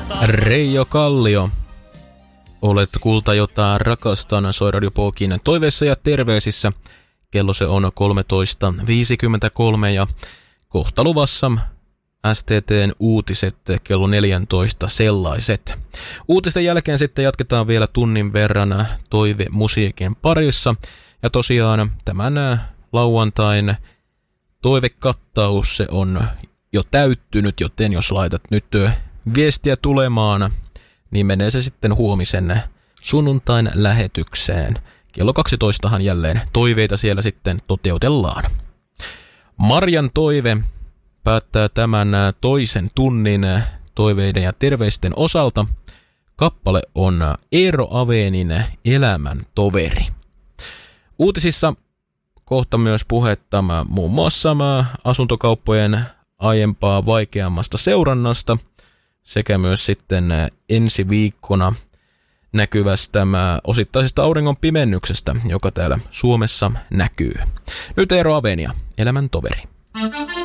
Reijo Kallio, olet kulta, jota rakastan, soi Radio Pookin toiveissa ja terveisissä. Kello se on 13.53 ja kohta luvassa STT:n uutiset kello 14 sellaiset. Uutisten jälkeen sitten jatketaan vielä tunnin verran toivemusiikin parissa. Ja tosiaan tämän lauantain toivekattaus se on jo täyttynyt, joten jos laitat nyt viestiä tulemaan, niin menee se sitten huomisen sunnuntain lähetykseen. Kello 12 jälleen toiveita siellä sitten toteutellaan. Marjan toive päättää tämän toisen tunnin toiveiden ja terveisten osalta. Kappale on Eero Avenin Elämän toveri. Uutisissa kohta myös puhetta muun muassa asuntokauppojen aiempaa vaikeammasta seurannasta sekä myös sitten ensi viikkona näkyvästä osittaisesta auringon pimennyksestä, joka täällä Suomessa näkyy. Nyt Eero Avenia, Elämän toveri.